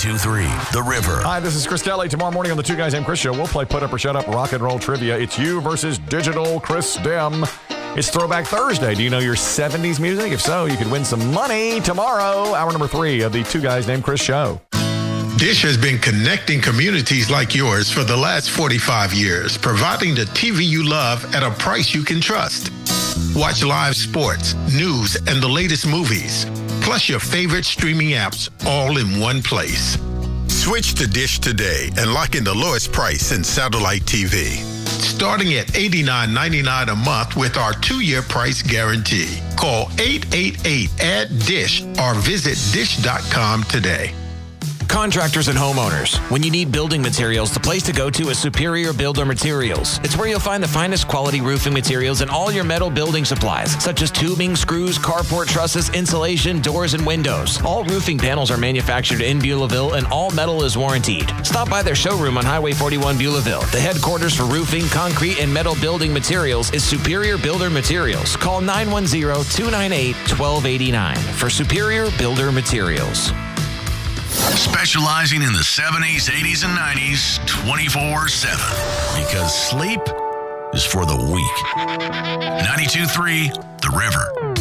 92.3 The River. Hi, this is Chris Kelly. Tomorrow morning on the Two Guys Named Chris Show, we'll play Put Up or Shut Up rock and roll trivia. It's you versus digital Chris Dem. It's Throwback Thursday. Do you know your 70s music? If so, you could win some money tomorrow. Hour number 3 of the Two Guys Named Chris Show. Dish has been connecting communities like yours for the last 45 years, providing the TV you love at a price you can trust. Watch live sports, news, and the latest movies, plus your favorite streaming apps all in one place. Switch to Dish today and lock in the lowest price in satellite TV. Starting at $89.99 a month with our 2-year price guarantee. Call 888-ADD-DISH or visit dish.com today. Contractors and homeowners, when you need building materials, the place to go to is Superior Builder Materials. It's where you'll find the finest quality roofing materials and all your metal building supplies, such as tubing, screws, carport trusses, insulation, doors, and windows. All roofing panels are manufactured in Beulahville, and all metal is warrantied. Stop by their showroom on Highway 41 Beulahville. The headquarters for roofing, concrete, and metal building materials is Superior Builder Materials. Call 910-298-1289 for Superior Builder Materials. Specializing in the 70s, 80s, and 90s 24/7. Because sleep is for the weak. 92.3 The River.